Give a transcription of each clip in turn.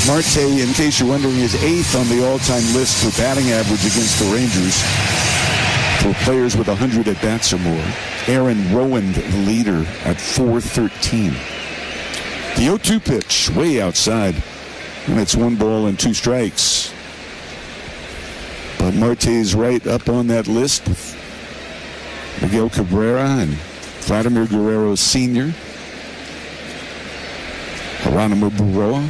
Marte, in case you're wondering, is 8th on the all-time list for batting average against the Rangers for players with 100 at-bats or more. Aaron Rowand, the leader, at .413. The 0-2 pitch, way outside. And it's 1 ball and 2 strikes. But Marte's right up on that list with Miguel Cabrera and Vladimir Guerrero Sr., Geronimo Burroa,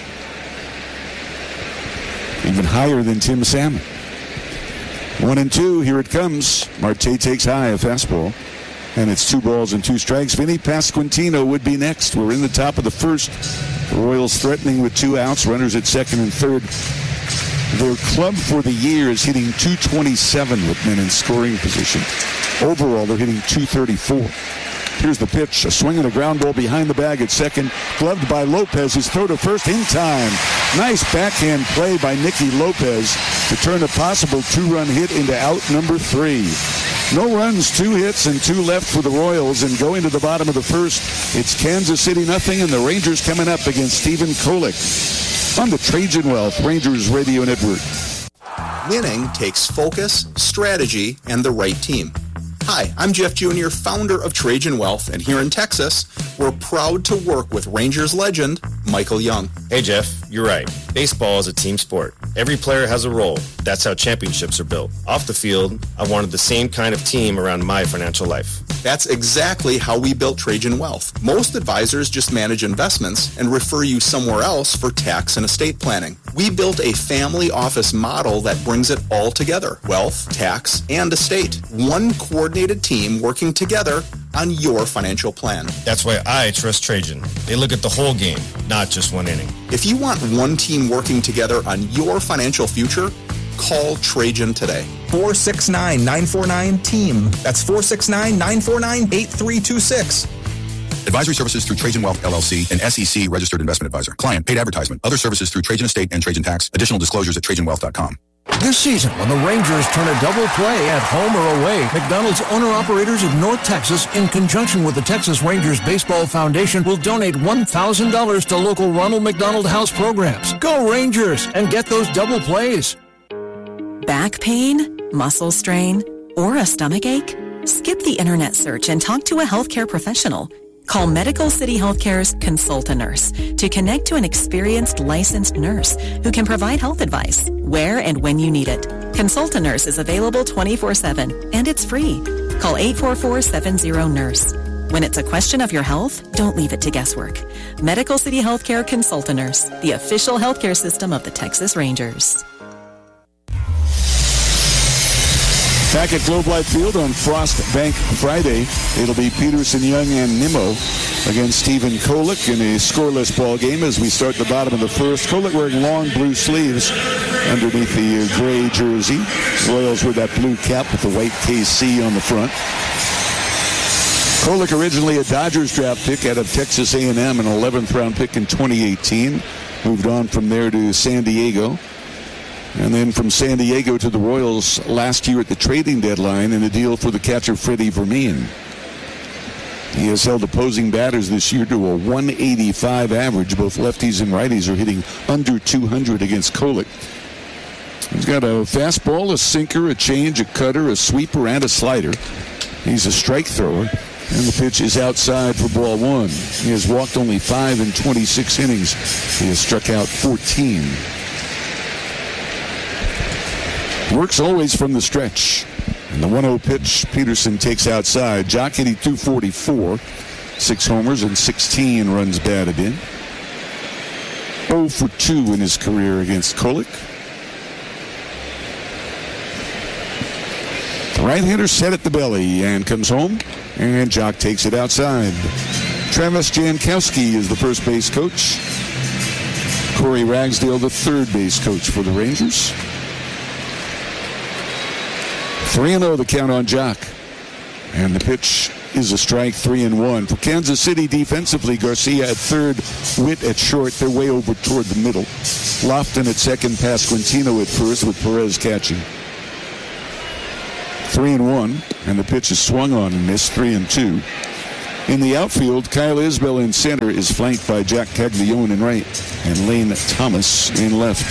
even higher than Tim Salmon. 1-2, here it comes. Marte takes high, a fastball, and it's 2 balls and 2 strikes. Vinny Pasquantino would be next. We're in the top of the first. The Royals threatening with 2 outs, runners at second and third. Their club for the year is hitting .227 with men in scoring position. Overall, they're hitting .234. Here's the pitch, a swing and a ground ball behind the bag at second, gloved by Lopez. His throw to first in time. Nice backhand play by Nicky Lopez to turn a possible 2-run hit into out number 3. No runs, 2 hits, and 2 left for the Royals. And going to the bottom of the first, it's Kansas City nothing, and the Rangers coming up against Stephen Kolek on the Trajan Wealth Rangers Radio Network. Winning takes focus, strategy, and the right team. Hi, I'm Jeff Jr., founder of Trajan Wealth, and here in Texas, we're proud to work with Rangers legend Michael Young. Hey, Jeff, you're right. Baseball is a team sport. Every player has a role. That's how championships are built. Off the field, I wanted the same kind of team around my financial life. That's exactly how we built Trajan Wealth. Most advisors just manage investments and refer you somewhere else for tax and estate planning. We built a family office model that brings it all together: wealth, tax, and estate. One coordinated team working together on your financial plan. That's why I trust Trajan. They look at the whole game, not just one inning. If you want one team working together on your financial future, call Trajan today. 469-949-TEAM. That's 469-949-8326. Advisory services through Trajan Wealth, LLC, an SEC registered investment advisor. Client paid advertisement. Other services through Trajan Estate and Trajan Tax. Additional disclosures at TrajanWealth.com. This season, when the Rangers turn a double play at home or away, McDonald's owner-operators of North Texas, in conjunction with the Texas Rangers Baseball Foundation, will donate $1,000 to local Ronald McDonald House programs. Go Rangers and get those double plays. Back pain, muscle strain, or a stomach ache? Skip the internet search and talk to a healthcare professional. Call Medical City Healthcare's Consult-A-Nurse to connect to an experienced licensed nurse who can provide health advice where and when you need it. Consult-A-Nurse is available 24/7 and it's free. Call 844-70-NURSE. When it's a question of your health, don't leave it to guesswork. Medical City Healthcare Consult-A-Nurse, the official healthcare system of the Texas Rangers. Back at Globe Life Field on Frost Bank Friday, it'll be Peterson, Young, and Nimmo against Stephen Kolek in a scoreless ball game as we start the bottom of the first. Kolek wearing long blue sleeves underneath the gray jersey. Royals with that blue cap with the white KC on the front. Kolek originally a Dodgers draft pick out of Texas A&M, an 11th round pick in 2018. Moved on from there to San Diego. And then from San Diego to the Royals last year at the trading deadline in a deal for the catcher Freddie Vermeer. He has held opposing batters this year to a 185 average. Both lefties and righties are hitting under 200 against Kolek. He's got a fastball, a sinker, a change, a cutter, a sweeper, and a slider. He's a strike thrower. And the pitch is outside for ball 1. He has walked only 5 in 26 innings. He has struck out 14. Works always from the stretch. And the 1-0 pitch, Peterson takes outside. Jock hitting .244, 6 homers and 16 runs batted in. 0 for 2 in his career against Kolek. The right-hander set at the belly and comes home, and Jock takes it outside. Travis Jankowski is the first base coach. Corey Ragsdale, the third base coach for the Rangers. 3-0 the count on Jock. And the pitch is a strike, 3-1. For Kansas City defensively, Garcia at third, Witt at short. They're way over toward the middle. Lofton at second, Pasquantino at first with Perez catching. 3-1, and the pitch is swung on and missed, 3-2. In the outfield, Kyle Isbell in center is flanked by Jack Caglione in right and Lane Thomas in left.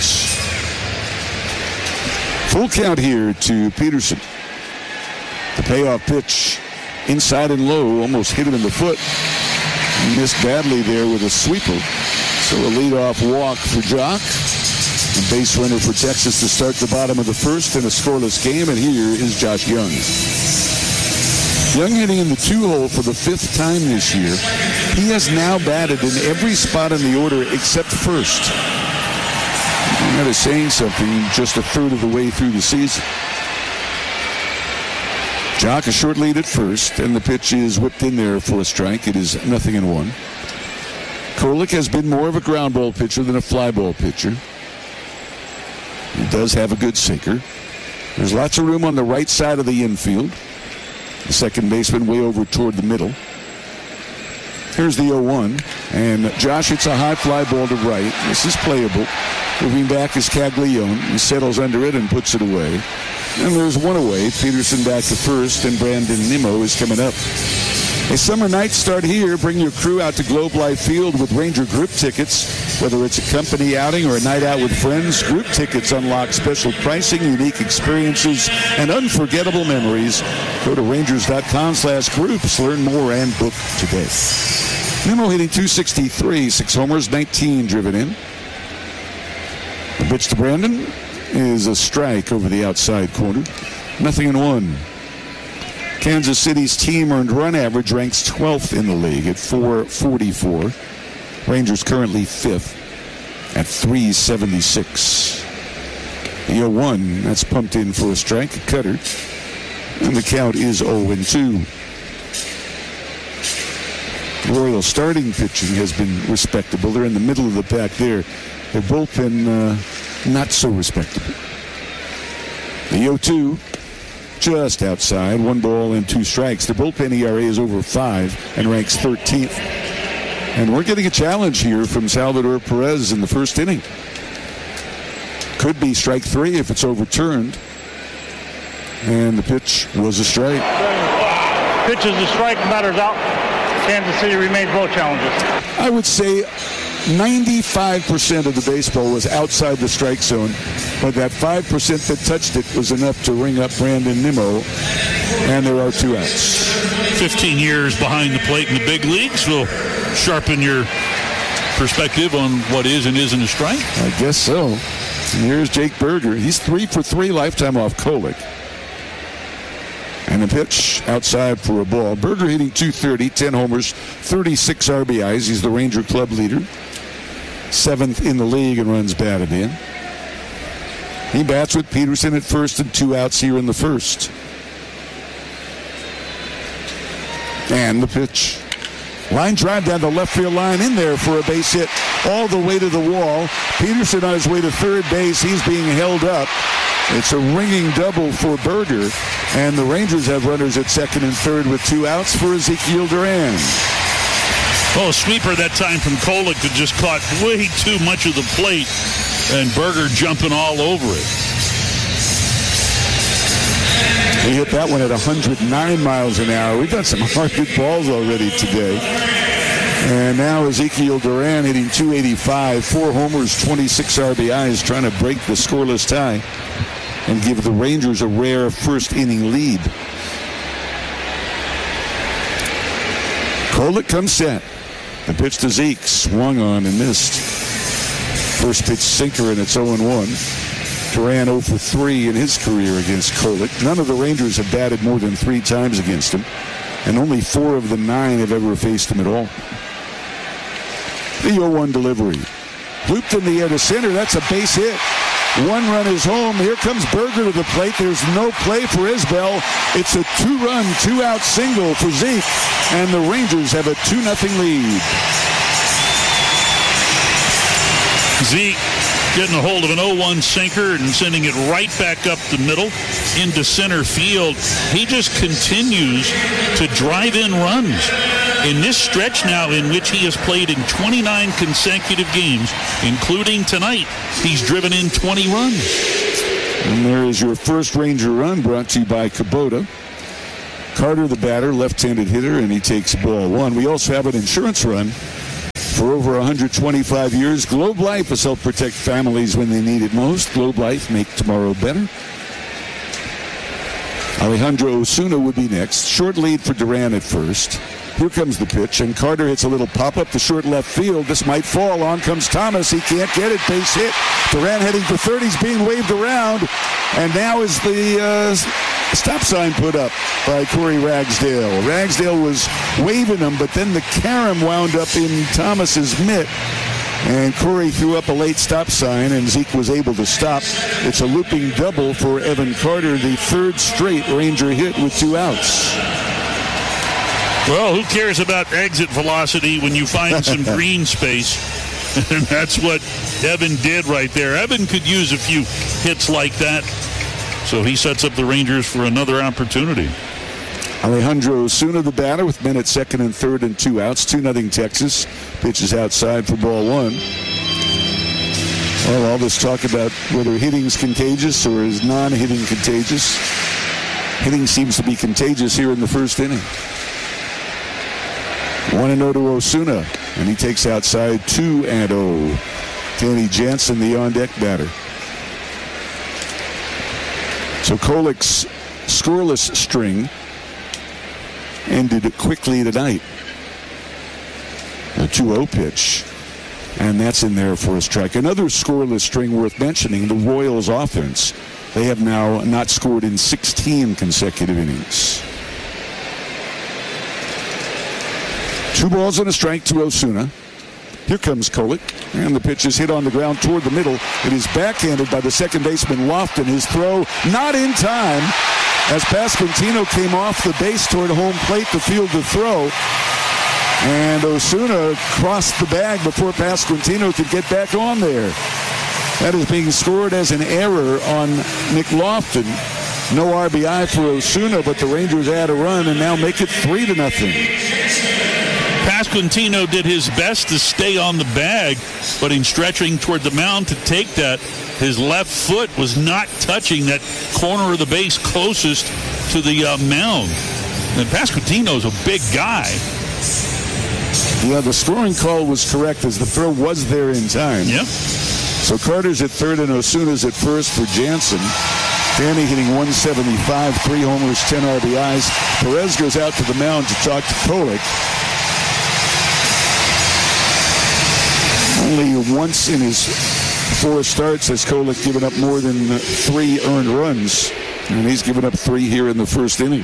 Full count here to Peterson. The payoff pitch inside and low, almost hit him in the foot. He missed badly there with a sweeper. So a leadoff walk for Jock. A base runner for Texas to start the bottom of the first in a scoreless game. And here is Josh Young. Young hitting in the 2-hole for the 5th time this year. He has now batted in every spot in the order except first. That is saying something just a third of the way through the season. Jock a short lead at first, and the pitch is whipped in there for a strike. It is 0-1. Kolek has been more of a ground ball pitcher than a fly ball pitcher. He does have a good sinker. There's lots of room on the right side of the infield. The second baseman way over toward the middle. Here's the 0-1, and Josh hits a high fly ball to right. This is playable. Moving back is Caglione. He settles under it and puts it away. And there's one away. Peterson back to first, and Brandon Nimmo is coming up. A summer night start here. Bring your crew out to Globe Life Field with Ranger group tickets. Whether it's a company outing or a night out with friends, group tickets unlock special pricing, unique experiences, and unforgettable memories. Go to Rangers.com/groups. Learn more and book today. Nimmo hitting .263, 6 homers, 19 driven in. The pitch to Brandon is a strike over the outside corner. 0-1. Kansas City's team earned run average ranks 12th in the league at .444. Rangers currently 5th at .376. The 0-1, that's pumped in for a strike, a cutter. And the count is 0-2. Royal starting pitching has been respectable. They're in the middle of the pack there. Their bullpen not so respectable. The 0-2 just outside, 1 ball and 2 strikes. Their bullpen ERA is over 5 and ranks 13th. And we're getting a challenge here from Salvador Perez in the first inning. Could be strike 3 if it's overturned. And the pitch was a strike. Pitch is a strike, batter's out. Kansas City remains both challenges. I would say 95% of the baseball was outside the strike zone, but that 5% that touched it was enough to ring up Brandon Nimmo, and there are 2 outs. 15 years behind the plate in the big leagues will sharpen your perspective on what is and isn't a strike. I guess so. And here's Jake Berger. He's 3 for 3 lifetime off Kolek. And a pitch outside for a ball. Berger hitting .230, 10 homers, 36 RBIs. He's the Ranger club leader. 7th in the league and runs batted in. He bats with Peterson at first and 2 outs here in the first. And the pitch. Line drive down the left field line, in there for a base hit all the way to the wall. Peterson on his way to third base. He's being held up. It's a ringing double for Berger, and the Rangers have runners at second and third with 2 outs for Ezekiel Duran. Oh, a sweeper that time from Kolek that just caught way too much of the plate, and Berger jumping all over it. He hit that one at 109 miles an hour. We've got some hard hit balls already today. And now Ezekiel Duran hitting .285, 4 homers, 26 RBIs, trying to break the scoreless tie and give the Rangers a rare first inning lead. Kolek comes set. The pitch to Zeke, swung on and missed. First pitch sinker, and it's 0-1. Duran 0 for 3 in his career against Kolek. None of the Rangers have batted more than 3 times against him, and only 4 of the 9 have ever faced him at all. The 0-1 delivery. Looped in the air to center. That's a base hit. 1 run is home. Here comes Berger to the plate. There's no play for Isbell. It's a 2-run, 2-out single for Zeke, and the Rangers have a 2-0 lead. Zeke getting a hold of an 0-1 sinker and sending it right back up the middle into center field. He just continues to drive in runs. In this stretch now in which he has played in 29 consecutive games, including tonight, he's driven in 20 runs. And there is your first Ranger run, brought to you by Kubota. Carter, the batter, left-handed hitter, and he takes ball one. We also have an insurance run. For over 125 years, Globe Life has helped protect families when they need it most. Globe Life, make tomorrow better. Alejandro Osuna would be next. Short lead for Duran at first. Here comes the pitch, and Carter hits a little pop-up to short left field. This might fall. On comes Thomas. He can't get it. Base hit. Duran heading for third. He's being waved around. And now is the stop sign put up by Corey Ragsdale. Ragsdale was waving him, but then the carom wound up in Thomas's mitt. And Corey threw up a late stop sign, and Zeke was able to stop. It's a looping double for Evan Carter, the third straight Ranger hit with 2 outs. Well, who cares about exit velocity when you find some green space? And that's what Evan did right there. Evan could use a few hits like that. So he sets up the Rangers for another opportunity. Alejandro Osuna, the batter, with men at second and third and 2 outs. 2-0 Texas. Pitches outside for ball one. Well, all this talk about whether hitting's contagious or is non-hitting contagious. Hitting seems to be contagious here in the first inning. 1-0 to Osuna, and he takes outside 2-0. Danny Jansen, the on-deck batter. So Kolek's scoreless string ended quickly tonight. A 2-0 pitch, and that's in there for a strike. Another scoreless string worth mentioning, the Royals offense. They have now not scored in 16 consecutive innings. 2 balls and a strike to Osuna. Here comes Kolek, and the pitch is hit on the ground toward the middle. It is backhanded by the second baseman Lofton. His throw not in time as Pasquantino came off the base toward home plate to field the throw. And Osuna crossed the bag before Pasquantino could get back on there. That is being scored as an error on Nick Lofton. No RBI for Osuna, but the Rangers add a run and now make it 3-0. Pasquantino did his best to stay on the bag, but in stretching toward the mound to take that, his left foot was not touching that corner of the base closest to the mound. And Pasquantino's a big guy. Yeah, the scoring call was correct as the throw was there in time. Yep. So Carter's at third and Osuna's at first for Jansen. Danny hitting 175, 3 homers, 10 RBIs. Perez goes out to the mound to talk to Kolek. Only once in his 4 starts has Kolek given up more than 3 earned runs, and he's given up 3 here in the first inning.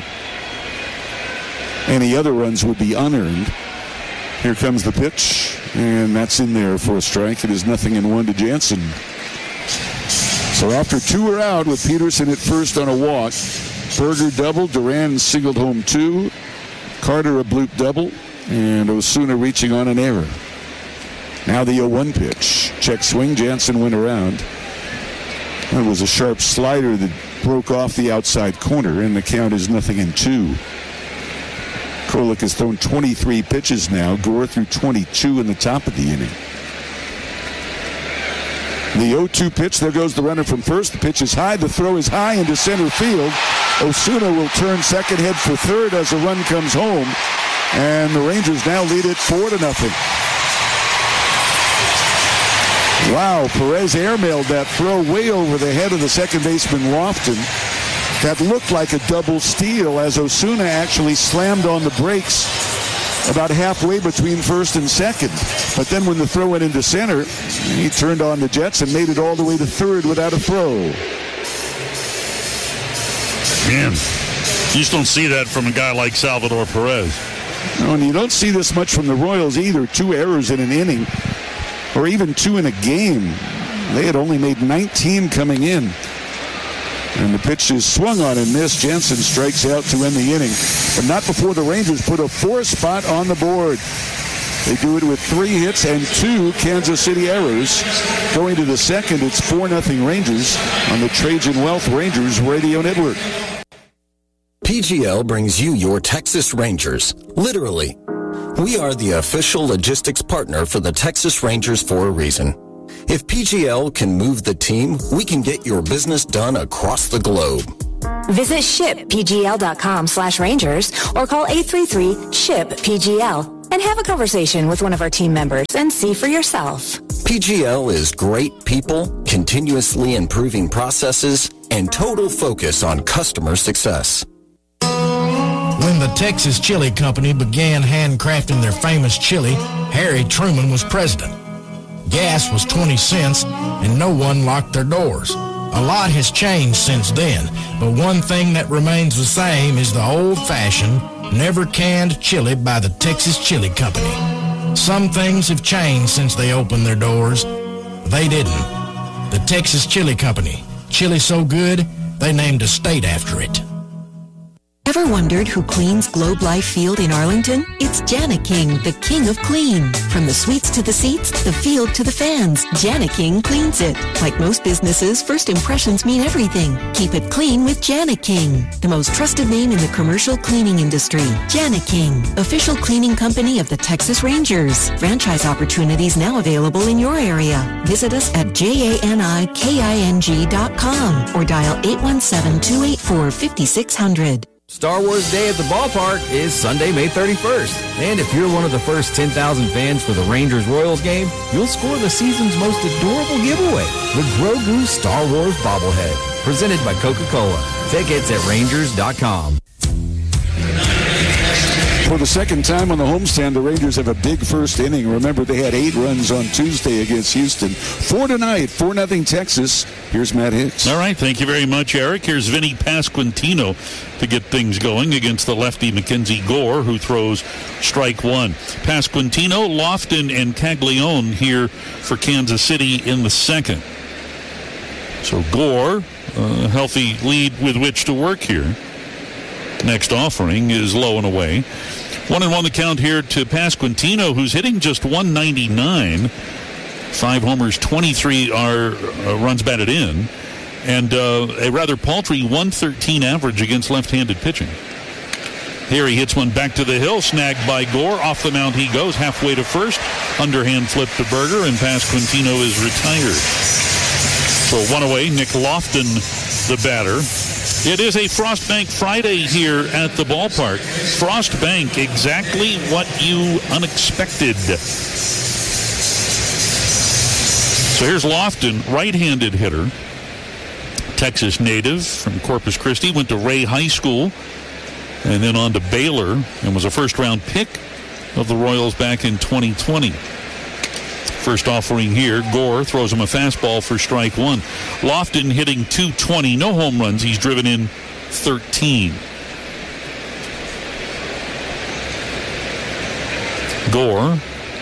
Any other runs would be unearned. Here comes the pitch, and that's in there for a strike. It is 0-1 to Jansen. So after 2 are out with Peterson at first on a walk, Berger double, Duran singled home 2, Carter a bloop double, and Osuna reaching on an error. Now the 0-1 pitch. Check swing. Jansen went around. It was a sharp slider that broke off the outside corner, and the count is 0-2. Kolek has thrown 23 pitches now. Gore threw 22 in the top of the inning. The 0-2 pitch. There goes the runner from first. The pitch is high. The throw is high into center field. Osuna will turn second, head for third as a run comes home. And the Rangers now lead it 4-0. Wow, Perez airmailed that throw way over the head of the second baseman Lofton. That looked like a double steal as Osuna actually slammed on the brakes about halfway between first and second. But then when the throw went into center, he turned on the jets and made it all the way to third without a throw. Man, you just don't see that from a guy like Salvador Perez. No, and you don't see this much from the Royals either. 2 errors in an inning, or even 2 in a game. They had only made 19 coming in. And the pitch is swung on and missed. Jansen strikes out to end the inning. But not before the Rangers put a 4th spot on the board. They do it with 3 hits and 2 Kansas City errors. Going to the second, it's 4-0 Rangers on the Trajan Wealth Rangers Radio Network. PGL brings you your Texas Rangers, literally. We are the official logistics partner for the Texas Rangers for a reason. If PGL can move the team, we can get your business done across the globe. Visit shippgl.com/Rangers or call 833-SHIP-PGL and have a conversation with one of our team members and see for yourself. PGL is great people, continuously improving processes, and total focus on customer success. When the Texas Chili Company began handcrafting their famous chili, Harry Truman was president. Gas was 20 cents, and no one locked their doors. A lot has changed since then, but one thing that remains the same is the old-fashioned, never-canned chili by the Texas Chili Company. Some things have changed since they opened their doors. They didn't. The Texas Chili Company. Chili so good, they named a state after it. Ever wondered who cleans Globe Life Field in Arlington? It's Jana King, the king of clean. From the suites to the seats, the field to the fans, Jana King cleans it. Like most businesses, first impressions mean everything. Keep it clean with Jana King, the most trusted name in the commercial cleaning industry. Jana King, official cleaning company of the Texas Rangers. Franchise opportunities now available in your area. Visit us at JANIKING.com or dial 817-284-5600. Star Wars Day at the Ballpark is Sunday, May 31st. And if you're one of the first 10,000 fans for the Rangers-Royals game, you'll score the season's most adorable giveaway, the Grogu Star Wars bobblehead, presented by Coca-Cola. Tickets at Rangers.com. For the second time on the homestand, the Rangers have a big first inning. Remember, they had 8 runs on Tuesday against Houston. 4 tonight, 4-0 Texas. Here's Matt Hicks. All right, thank you very much, Eric. Here's Vinny Pasquantino to get things going against the lefty Mackenzie Gore, who throws strike one. Pasquantino, Lofton, and Caglione here for Kansas City in the second. So Gore, a healthy lead with which to work here. Next offering is low and away. 1-1 the count here to Pasquantino, who's hitting just 199. 5 homers, 23 are runs batted in, and a rather paltry 113 average against left-handed pitching. Here he hits one back to the hill, snagged by Gore. Off the mound he goes, halfway to first. Underhand flip to Berger, and Pasquantino is retired. So 1 away, Nick Lofton, the batter. It is a Frostbank Friday here at the ballpark. Frostbank, exactly what you unexpected. So here's Lofton, right-handed hitter. Texas native from Corpus Christi, went to Ray High School and then on to Baylor and was a first-round pick of the Royals back in 2020. First offering here, Gore throws him a fastball for strike one. Lofton hitting .220, no home runs. He's driven in 13. Gore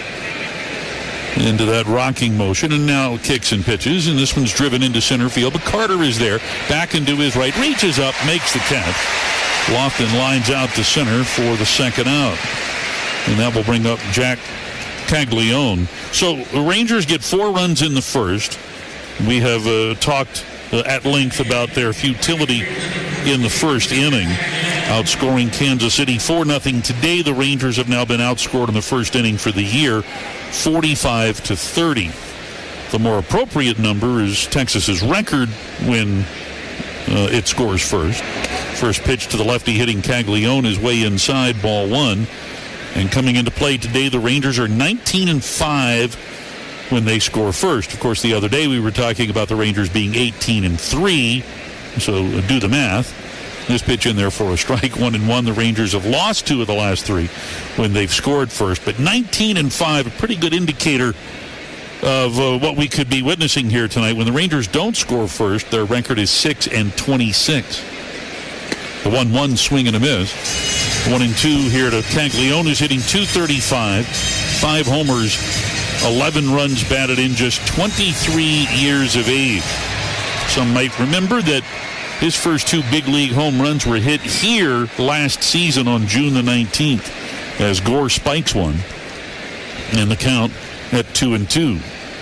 into that rocking motion, and now kicks and pitches, and this one's driven into center field, but Carter is there, back into his right, reaches up, makes the catch. Lofton lines out to center for the second out, and that will bring up Jack Caglione. So the Rangers get 4 runs in the first. We have talked at length about their futility in the first inning, outscoring Kansas City 4-0. Today the Rangers have now been outscored in the first inning for the year, 45-30. The more appropriate number is Texas's record when it scores first. First pitch to the lefty hitting Caglione is way inside, ball one. And coming into play today, the Rangers are 19-5 when they score first. Of course, the other day we were talking about the Rangers being 18-3, so do the math. This pitch in there for a strike, 1-1. The Rangers have lost 2 of the last 3 when they've scored first. But 19-5, a pretty good indicator of what we could be witnessing here tonight. When the Rangers don't score first, their record is 6-26. The 1-1 swing and a miss. 1-2 here to Caglione, who's hitting .235, 5 homers, 11 runs batted in, just 23 years of age. Some might remember that his first 2 big league home runs were hit here last season on June the 19th as Gore spikes one, and the count at 2-2.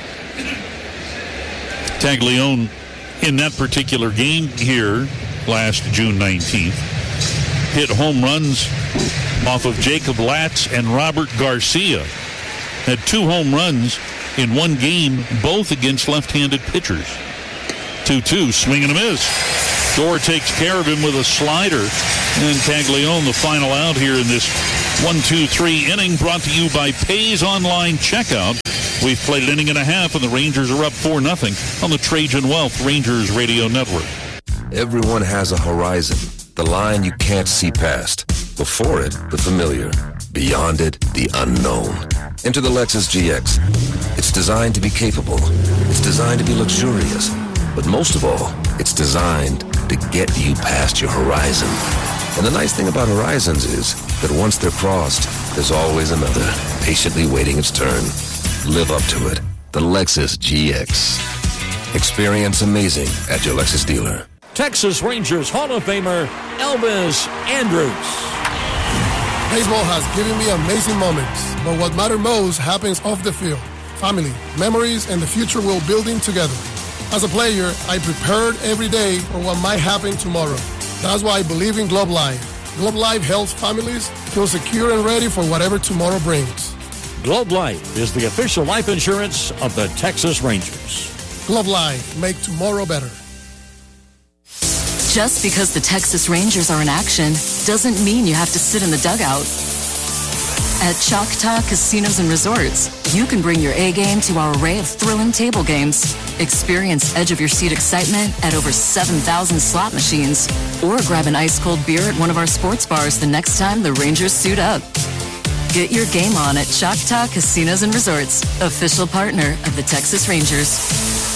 Caglione in that particular game here last June 19th hit home runs off of Jacob Latz and Robert Garcia. Had 2 home runs in one game, both against left-handed pitchers. 2-2, swing and a miss. Gore takes care of him with a slider. And Caglione, the final out here in this 1-2-3 inning, brought to you by Pays Online Checkout. We've played an inning and a half, and the Rangers are up 4-0 on the Trajan Wealth Rangers Radio Network. Everyone has a horizon, the line you can't see past. Before it, the familiar. Beyond it, the unknown. Enter the Lexus GX. It's designed to be capable. It's designed to be luxurious. But most of all, it's designed to get you past your horizon. And the nice thing about horizons is that once they're crossed, there's always another, patiently waiting its turn. Live up to it. The Lexus GX. Experience amazing at your Lexus dealer. Texas Rangers Hall of Famer Elvis Andrus. Baseball has given me amazing moments, but what matters most happens off the field. Family, memories, and the future we're building together. As a player, I prepared every day for what might happen tomorrow. That's why I believe in Globe Life. Globe Life helps families feel secure and ready for whatever tomorrow brings. Globe Life is the official life insurance of the Texas Rangers. Globe Life, make tomorrow better. Just because the Texas Rangers are in action doesn't mean you have to sit in the dugout. At Choctaw Casinos and Resorts, you can bring your A game to our array of thrilling table games. Experience edge-of-your-seat excitement at over 7,000 slot machines. Or grab an ice-cold beer at one of our sports bars the next time the Rangers suit up. Get your game on at Choctaw Casinos and Resorts, official partner of the Texas Rangers.